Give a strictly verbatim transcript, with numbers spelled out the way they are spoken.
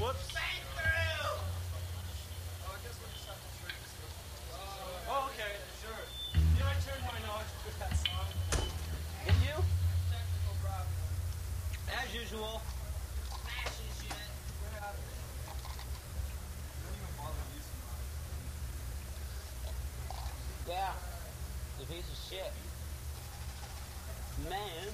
Whoops. Oh, okay, sure. You know, I turned mine on with that song. Did you? Technical problem. As usual. Smashing shit. Get out of it. Don't even bother using mine. Yeah. The piece of shit. Man.